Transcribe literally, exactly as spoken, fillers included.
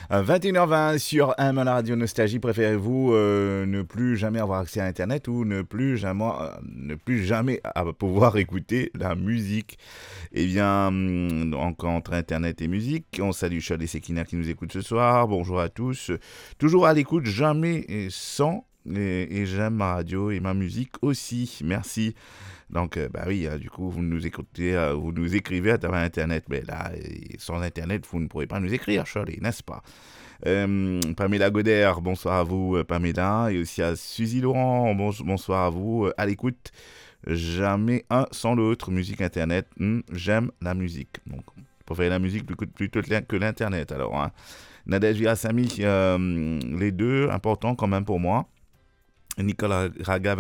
vingt et une heures vingt sur M, la radio Nostalgie. Préférez-vous euh, ne plus jamais avoir accès à Internet ou ne plus jamais, euh, ne plus jamais à pouvoir écouter la musique? Eh bien, hum, encore entre Internet et musique, on salue Charles et Sekina qui nous écoutent ce soir. Bonjour à tous. Toujours à l'écoute, jamais et sans. Et, et j'aime ma radio et ma musique aussi. Merci. Donc, euh, bah oui, hein, du coup, vous nous écoutez, euh, vous nous écrivez à travers Internet. Mais là, sans Internet, vous ne pourrez pas nous écrire, Charlie, n'est-ce pas? Euh, Pamela Godère, bonsoir à vous, euh, Pamela. Et aussi à Suzy Laurent, bon, bonsoir à vous. Euh, à l'écoute, jamais un sans l'autre. Musique Internet, hmm, j'aime la musique. Donc, je préfère la musique plutôt, plutôt que l'Internet, alors. Hein. Nadège Virassami, euh, les deux, importants quand même pour moi. Nicolas Raga